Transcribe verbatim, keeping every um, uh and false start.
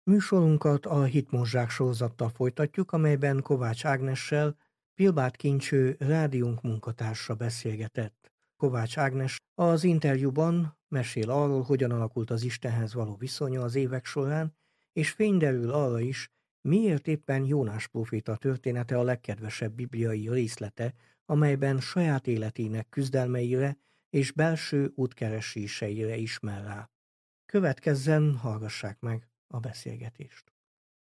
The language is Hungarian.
Műsorunkat a Hitmozzsák sorozattal folytatjuk, amelyben Kovács Ágnessel Pilbárt Kincső rádiónk munkatársa beszélgetett. Kovács Ágnes az interjúban mesél arról, hogyan alakult az Istenhez való viszonya az évek során, és fény derül arra is, miért éppen Jónás próféta története a legkedvesebb bibliai részlete, amelyben saját életének küzdelmeire és belső útkereséseire ismer rá. Következzen, hallgassák meg a beszélgetést.